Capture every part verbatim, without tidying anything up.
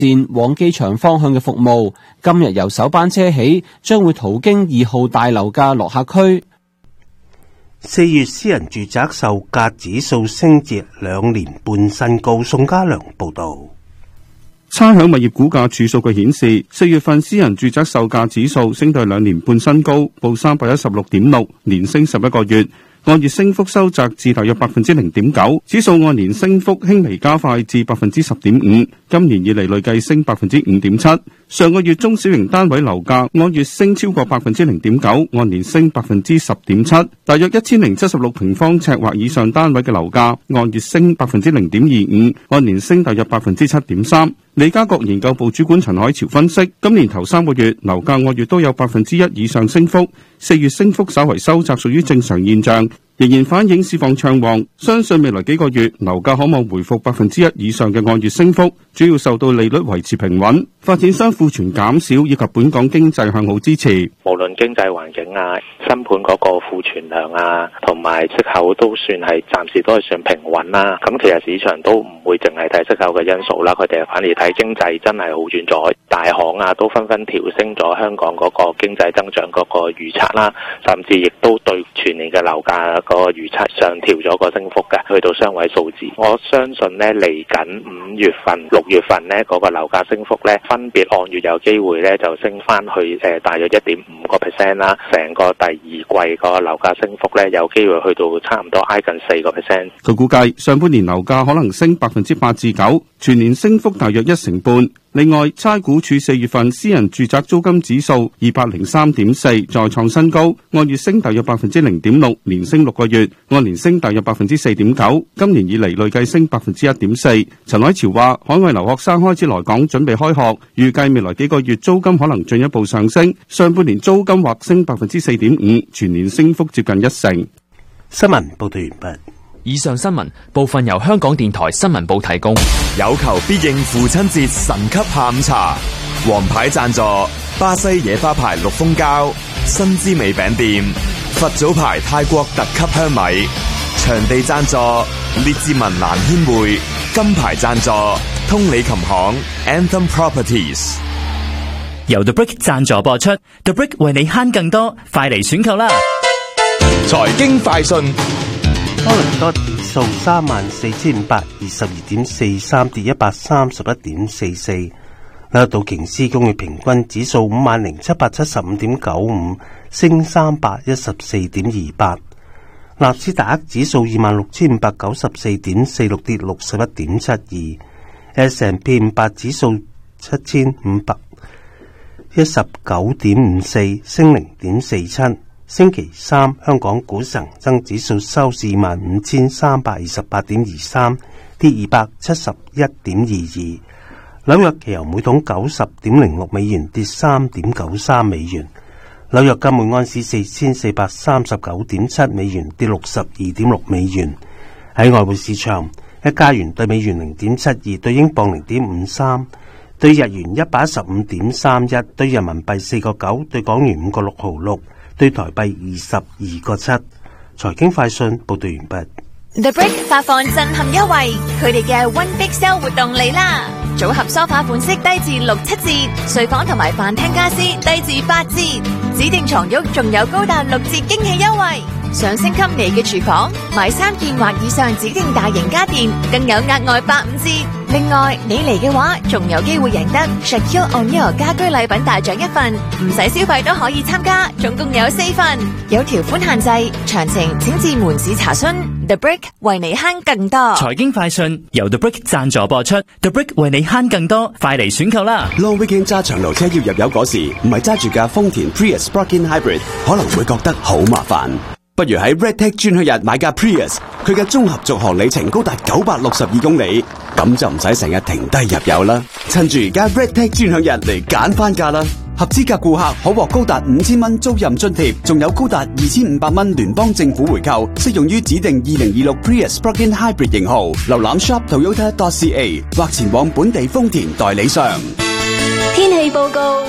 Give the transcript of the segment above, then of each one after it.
線往機場方向嘅服務，今日由首班車起，將會途經二號大樓嘅落客區。 四月私人住宅售價指數升至兩年半新高。宋家良報道。 差餉物業估價署數據顯示，四月份私人住宅售價指數升到兩年半新高，報三百一十六點六，連升十一個月。按月升幅收窄至大約百分之零點九，指數按年升幅輕微加快至百分之十點五，今年以嚟累計升百分之五點七。上個月中小型單位樓價按月升超過百分之零點九，按年升百分之十點七。大約一千零七十六平方尺或以上單位嘅樓價按月升百分之零點二五，按年升大約百分之七點三。利嘉閣研究部主管陳海潮分析，今年頭三個月樓價按月都有百分之一以上升幅，四月升幅稍為收窄，屬於正常現象，仍然反映市況暢旺。相信未來幾個月樓價可望回復百分之一以上嘅按月升幅，主要受到利率維持平穩、發展商庫存減少以及本港經濟向好支持。 無論經濟環境啊、新盤嗰個庫存量啊，同埋息口都算係暫時都係算平穩啦。咁其實市場都唔會淨係睇息口嘅因素啦，佢哋反而睇經濟真係好轉咗。大行啊都紛紛調升咗香港嗰個經濟增長嗰個預測啦，甚至亦都對全年嘅樓價嗰個預測上調咗個升幅嘅，去到雙位數字。我相信呢嚟緊五月份、六月份呢嗰個樓價升幅呢，分別按月有機會呢就升翻去誒大約一點五個 percent 啦。成個第二季個樓價升幅呢，有機會去到差唔多挨近四個 percent。 佢估計上半年樓價可能升百分之八至九，全年升幅大約一成半。另外，差估署四月份私人住宅租金指數二百零三點四，再創新高，按月升大約百分之零點六，連升六個月，按年升大約百分之四點九，今年以嚟累計升百分之一點四。陳海潮話，海外留學生開始來港準備開學，預計未來幾個月租金可能進一步上升，上半年租金或升百分之四點五，全年升幅接近一成。 新聞報道完畢。 以上新聞部分由香港電台新聞部提供。 有求必應父親節神級下午茶，王牌贊助巴西野花牌綠蜂膠、新滋味餅店、佛祖牌泰國特級香米。場地贊助列治文蘭軒會，金牌贊助通理琴行 Anthem Properties。 由 The Brick 贊助播出 ，The Brick 為你慳更多，快嚟選購啦！ 財經快訊。 多倫多指數三萬四千五百二十二點四三，跌一百三十一點四四。紐約道瓊斯工業平均指數五萬零七百七十五點九五，升三百一十四點二八。納斯達克指數二萬六千五百九十四點四六，跌六十一點七二。S and P 五百指數七千五百一十九點五四，升零點四七。星期三，香港股市恒生指數收市二萬五千三百二十八點二三，跌二百七十一點二二。紐約期油每桶九十點零六美元，跌三點九三美元。紐約金每安士四千四百三十九點七美元，跌六十二點六美元。喺外匯市場，一加元對美元零點七二，對英鎊零點五三，對日元一百一十五點三一，對人民幣四個九，對港元五個六毫六。對台幣二十二個七。財經快訊報道完畢。 The Brick 發放震撼優惠，佢哋嘅 One Big Sale 活動嚟啦！組合梳化款式低至六七折，睡房同埋飯廳家私低至八折，指定床褥仲有高達六折驚喜優惠。想升級你嘅廚房，買三件或以上指定大型家電，更有額外八五折。另外，你嚟嘅話，仲有機會贏得 Shaquille O'Neal 家居禮品大獎一份，唔使消費都可以參加，總共有四份，有條款限制，詳情請至門市查詢。The Brick 為你慳更多。 財經快訊由 The Brick 贊助播出 ，The Brick 為你慳更多，快嚟選購啦 ！Long Weekend 揸長途車要入油嗰時，唔係揸住架豐田 Prius Plug-in Hybrid， 可能會覺得好麻煩。不如喺 Redtech 專享日買架 Prius， 佢嘅綜合續航里程高達九百六十二公里，咁就唔使成日停低入油啦。趁住而家 Redtech 專享日嚟揀翻價啦！合資格顧客可獲高達五千蚊租賃津貼，仲有高達二千五百蚊聯邦政府回購，適用於指定二零二六 Prius Plug-in Hybrid 型號。瀏覽 shop toyota dot c a 或前往本地豐田代理商。 天氣報告。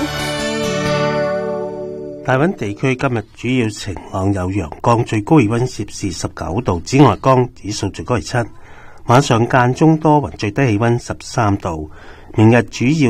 大溫地區今日主要晴朗有陽光，最高氣溫攝氏十九度，紫外光指數最高係七。晚上間中多雲，最低氣溫十三度。 明日主要